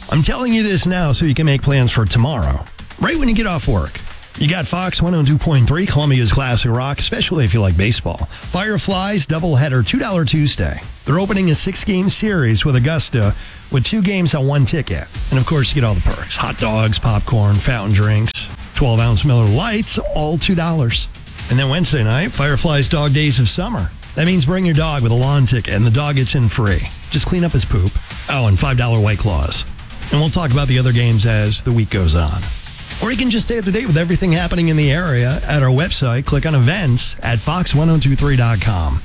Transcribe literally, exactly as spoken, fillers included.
I'm telling you this now so you can make plans for tomorrow, right when you get off work. You got Fox one oh two point three, Columbia's Classic Rock, especially if you like baseball. Fireflies doubleheader two dollar Tuesday. They're opening a six-game series with Augusta with two games on one ticket. And, of course, you get all the perks. Hot dogs, popcorn, fountain drinks, twelve-ounce Miller Lights, all two dollars. And then Wednesday night, Fireflies Dog Days of Summer. That means bring your dog with a lawn ticket, and the dog gets in free. Just clean up his poop. Oh, and five dollar White Claws. And we'll talk about the other games as the week goes on. Or you can just stay up to date with everything happening in the area at our website. Click on events at fox ten twenty-three dot com.